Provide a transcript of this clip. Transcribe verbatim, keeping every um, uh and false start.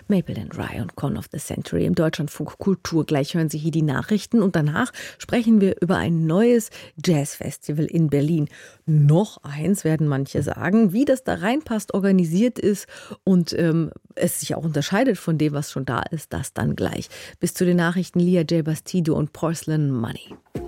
Maple and Rye und Corn of the Century im Deutschlandfunk Kultur. Gleich hören Sie hier die Nachrichten und danach sprechen wir über ein neues Jazzfestival in Berlin. Noch eins, werden manche sagen. Wie das da reinpasst, organisiert ist und ähm, es sich auch unterscheidet von dem, was schon da ist, das dann gleich. Bis zu den Nachrichten Lia J. Bastido und Porcelain Money.